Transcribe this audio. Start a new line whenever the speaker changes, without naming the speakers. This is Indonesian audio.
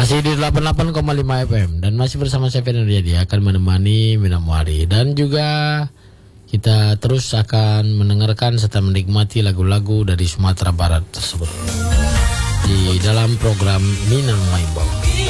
Masih di 88,5 FM dan masih bersama saya Ferdian Riyadi akan menemani Minamwari, dan juga kita terus akan mendengarkan serta menikmati lagu-lagu dari Sumatera Barat tersebut di dalam program Minang Maimbau.